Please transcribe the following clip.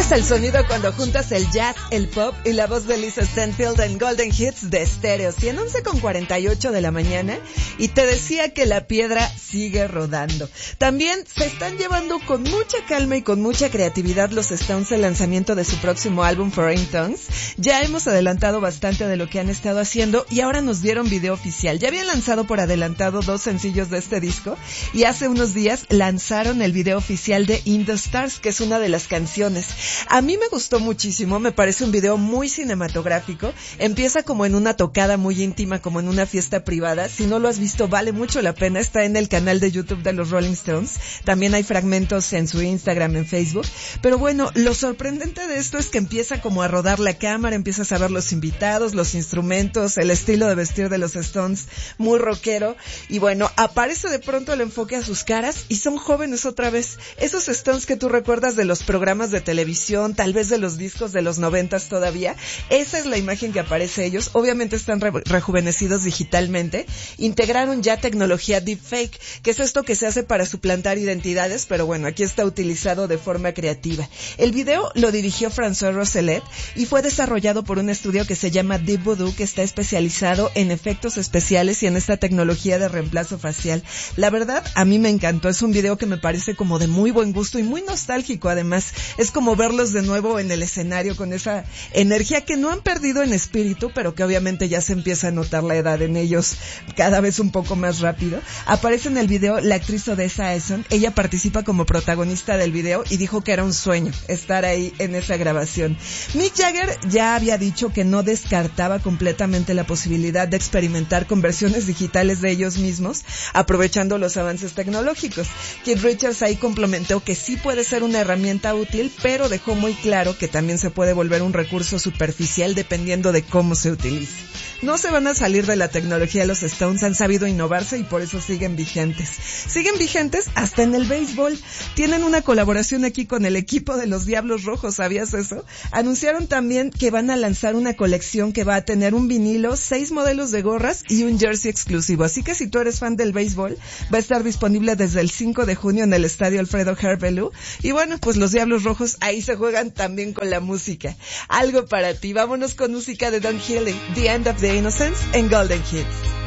es el sonido cuando juntas el jazz, el pop y la voz de Lisa Stanfield en Golden Hits de Stereo 111:48 de la mañana, y te decía que la piedra sigue rodando. También se están llevando con mucha calma y con mucha creatividad los Stones el lanzamiento de su próximo álbum Foreign Tongues. Ya hemos adelantado bastante de lo que han estado haciendo y ahora nos dieron video oficial. Ya habían lanzado por adelantado 2 sencillos de este disco y hace unos días lanzaron el video oficial de In the Stars, que es una de las canciones. A mí me gustó muchísimo, me parece un video muy cinematográfico. Empieza como en una tocada muy íntima, como en una fiesta privada. Si no lo has visto, vale mucho la pena. Está en el canal de YouTube de los Rolling Stones. También hay fragmentos en su Instagram, en Facebook. Pero bueno, lo sorprendente de esto es que empieza como a rodar la cámara, empiezas a ver los invitados, los instrumentos, el estilo de vestir de los Stones, muy rockero. Y bueno, aparece de pronto el enfoque a sus caras y son jóvenes otra vez. Esos Stones que tú recuerdas de los programas de televisión, tal vez de los discos de los 90s todavía, esa es la imagen que aparece ellos. Obviamente están rejuvenecidos digitalmente. Integraron ya tecnología deepfake, que es esto que se hace para suplantar identidades, pero bueno, aquí está utilizado de forma creativa. El video lo dirigió François Rousselet y fue desarrollado por un estudio que se llama Deep Voodoo, que está especializado en efectos especiales y en esta tecnología de reemplazo facial. La verdad, a mí me encantó. Es un video que me parece como de muy buen gusto y muy nostálgico además. Es como verlos de nuevo en el escenario con esa energía que no han perdido en espíritu, pero que obviamente ya se empieza a notar la edad en ellos cada vez un poco más rápido. Aparece en el video la actriz Odessa Eson. Ella participa como protagonista del video y dijo que era un sueño estar ahí en esa grabación. Mick Jagger ya había dicho que no descartaba completamente la posibilidad de experimentar con versiones digitales de ellos mismos, aprovechando los avances tecnológicos. Keith Richards ahí complementó que sí puede ser una herramienta útil, pero dejó muy claro que también se puede volver un recurso superficial dependiendo de cómo se utilice. No se van a salir de la tecnología. Los Stones han sabido innovarse y por eso siguen vigentes. Siguen vigentes hasta en el béisbol. Tienen una colaboración aquí con el equipo de los Diablos Rojos, ¿sabías eso? Anunciaron también que van a lanzar una colección que va a tener un vinilo, 6 modelos de gorras y un jersey exclusivo. Así que si tú eres fan del béisbol, va a estar disponible desde el 5 de junio en el estadio Alfredo Harpelú. Y bueno, pues los Diablos Rojos ahí se juegan también con la música. Algo para ti. Vámonos con música de Don Healy, The End of the Innocence en Golden Hits.